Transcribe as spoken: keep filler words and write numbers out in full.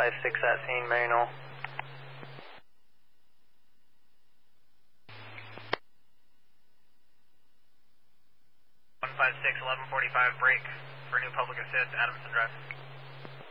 five six at scene, manual. one five six, eleven forty-five, break for new public assist, Adamson Drive.